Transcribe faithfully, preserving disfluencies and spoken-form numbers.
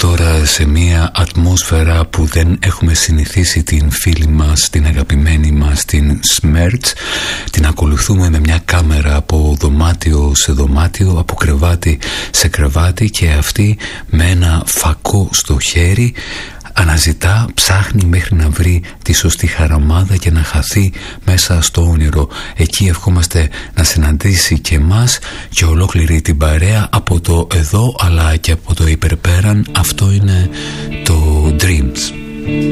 τώρα σε μια ατμόσφαιρα που δεν έχουμε συνηθίσει την φίλη μας, την αγαπημένη μας, την Smerts. Την ακολουθούμε με μια κάμερα από δωμάτιο σε δωμάτιο, από κρεβάτι σε κρεβάτι, και αυτή με ένα φακό στο χέρι αναζητά, ψάχνει μέχρι να βρει τη σωστή χαραμάδα και να χαθεί μέσα στο όνειρο. Εκεί ευχόμαστε να συναντήσει και εμάς και ολόκληρη την παρέα από το εδώ αλλά και από το υπερπέραν. Αυτό είναι το Dreams.